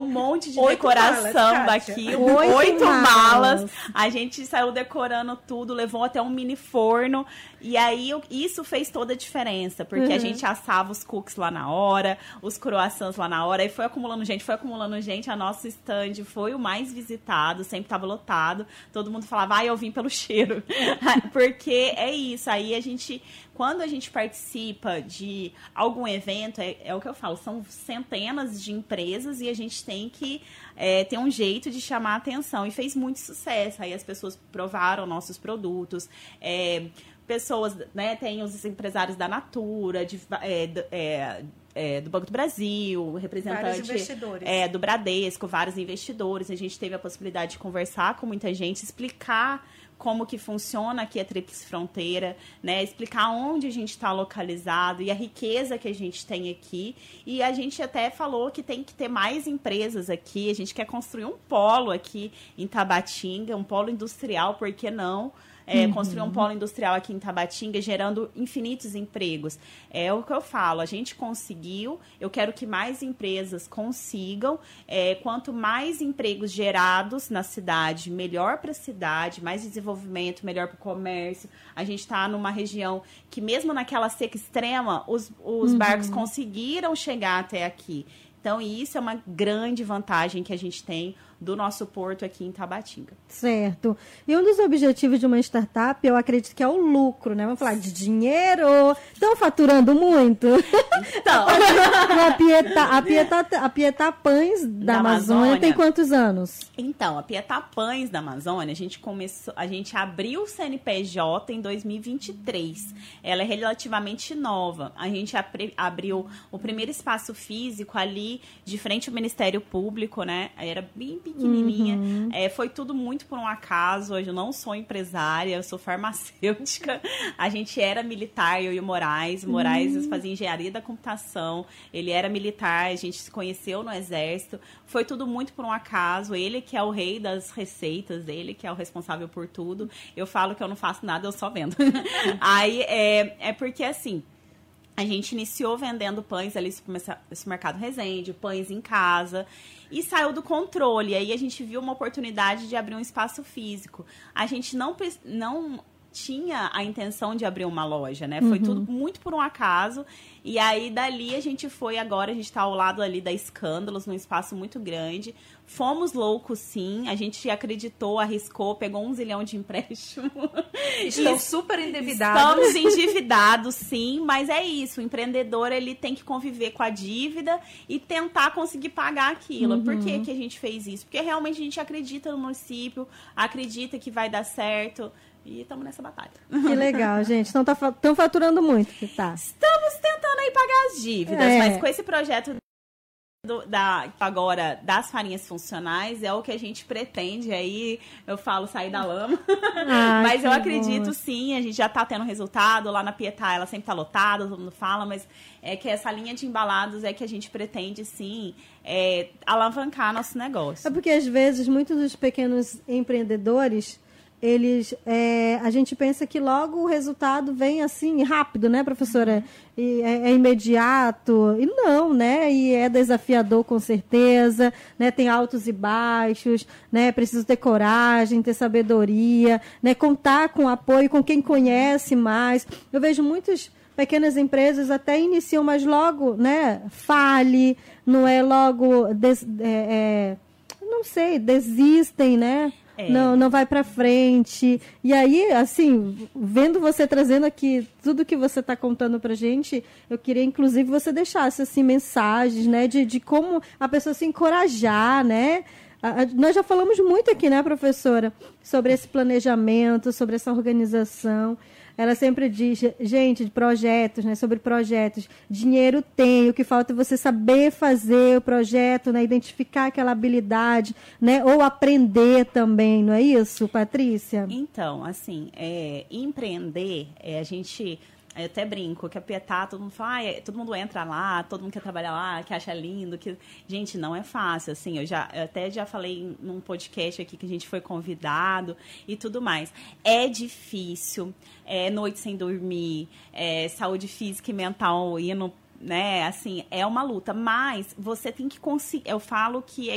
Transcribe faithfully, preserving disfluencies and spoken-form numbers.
monte de Oito decoração malas, daqui, Oito oito malas. malas. A gente saiu decorando tudo, levou até um mini forno. E aí, isso fez toda a diferença, porque Uhum. a gente assava os cookies lá na hora, os croissants lá na hora, e foi acumulando gente, foi acumulando gente. A nossa stand foi o mais visitado, sempre estava lotado. Todo mundo falava, ah, eu vim pelo cheiro. Porque é isso, aí a gente... Quando a gente participa de algum evento, é, é o que eu falo, são centenas de empresas e a gente tem que é, ter um jeito de chamar a atenção. E fez muito sucesso. Aí as pessoas provaram nossos produtos. É, pessoas, né, tem os empresários da Natura, de, é, é, é, do Banco do Brasil, representante vários investidores. É, do Bradesco, vários investidores. A gente teve a possibilidade de conversar com muita gente, explicar como que funciona aqui a Tríplice Fronteira, né? Explicar onde a gente está localizado e a riqueza que a gente tem aqui. E a gente até falou que tem que ter mais empresas aqui. A gente quer construir um polo aqui em Tabatinga, um polo industrial, por que não? É, uhum. Construir um polo industrial aqui em Tabatinga, gerando infinitos empregos. É o que eu falo, a gente conseguiu, eu quero que mais empresas consigam. É, quanto mais empregos gerados na cidade, melhor para a cidade, mais desenvolvimento, melhor para o comércio. A gente está numa região que, mesmo naquela seca extrema, os, os uhum. barcos conseguiram chegar até aqui. Então, isso é uma grande vantagem que a gente tem do nosso porto aqui em Tabatinga. Certo. E um dos objetivos de uma startup, eu acredito que é o lucro, né? Vamos falar de dinheiro. Estão faturando muito? Então. a, Pietá, a, Pietá, a Pietá Pães da, da Amazônia, Amazônia tem quantos anos? Então, a Pietá Pães da Amazônia, a gente começou, a gente abriu o C N P J em dois mil e vinte e três. Ela é relativamente nova. A gente abri, abriu o primeiro espaço físico ali de frente ao Ministério Público, né? Era bem pequenininha. Uhum. É, foi tudo muito por um acaso. Hoje eu não sou empresária, eu sou farmacêutica. A gente era militar, eu e o Moraes. O Moraes uhum. fazia engenharia da computação. Ele era militar, a gente se conheceu no Exército. Foi tudo muito por um acaso. Ele que é o rei das receitas, ele que é o responsável por tudo. Eu falo que eu não faço nada, eu só vendo. Aí, é, é porque assim... A gente iniciou vendendo pães ali no supermercado Resende, pães em casa, e saiu do controle. Aí a gente viu uma oportunidade de abrir um espaço físico. A gente não, não tinha a intenção de abrir uma loja, né? Foi uhum. tudo muito por um acaso. E aí, dali, a gente foi agora, a gente tá ao lado ali da Escândalos, num espaço muito grande. Fomos loucos, sim. A gente acreditou, arriscou, pegou um zilhão de empréstimo. Estão e super endividados. Estamos endividados, sim. Mas é isso, o empreendedor, ele tem que conviver com a dívida e tentar conseguir pagar aquilo. Uhum. Por que que a gente fez isso? Porque realmente a gente acredita no município, acredita que vai dar certo. E estamos nessa batalha. Que legal, gente. Estão tá, faturando muito, tá? Estamos tentando aí pagar as dívidas, é. mas com esse projeto do, da, agora das farinhas funcionais é o que a gente pretende aí, eu falo, sair da lama. Ah, mas eu acredito bom. sim, a gente já está tendo resultado. Lá na Pietá ela sempre está lotada, todo mundo fala, mas é que essa linha de embalados é que a gente pretende sim é, alavancar nosso negócio. É porque às vezes muitos dos pequenos empreendedores... Eles, é, a gente pensa que logo o resultado vem assim, rápido, né, professora? E é, é imediato. E não, né? E é desafiador, com certeza. Né? Tem altos e baixos, né? Preciso ter coragem, ter sabedoria, né? Contar com apoio, com quem conhece mais. Eu vejo muitas pequenas empresas até iniciam, mas logo, né? Fale, não é logo... Des, é, é, não sei, desistem, né? É. Não, não vai para frente. E aí, assim, vendo você trazendo aqui tudo que você está contando para gente, eu queria, inclusive, você deixasse, assim, mensagens, né, de, de como a pessoa se encorajar, né? A, a, nós já falamos muito aqui, né, professora, sobre esse planejamento, sobre essa organização. Ela sempre diz, gente, de projetos, né, sobre projetos, dinheiro tem, o que falta é você saber fazer o projeto, né, identificar aquela habilidade, né, ou aprender também, não é isso, Patrícia? Então, assim, é, empreender, é, a gente... Eu até brinco que a Pietá, todo mundo fala, ah, todo mundo entra lá, todo mundo quer trabalhar lá, que acha lindo, que... Gente, não é fácil, assim, eu, já, eu até já falei num podcast aqui que a gente foi convidado e tudo mais. É difícil, é noite sem dormir, é saúde física e mental indo, né, assim, é uma luta, mas você tem que conseguir, eu falo que é